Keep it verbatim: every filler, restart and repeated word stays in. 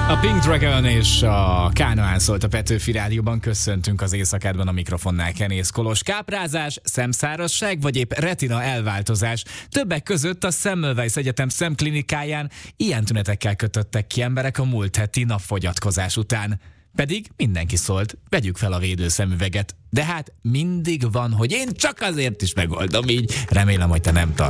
A Pink Dragon és a Kánaán szólt a Petőfi Rádióban. Köszöntünk az éjszakádban, a mikrofonnál Kenész Kolos. Káprázás, szemszárazság vagy épp retina elváltozás. Többek között a Semmelweis Egyetem szemklinikáján ilyen tünetekkel kötöttek ki emberek a múlt heti napfogyatkozás után. Pedig mindenki szólt, vegyük fel a védőszemüveget. De hát mindig van, hogy én csak azért is megoldom így. Remélem, hogy te nem tart.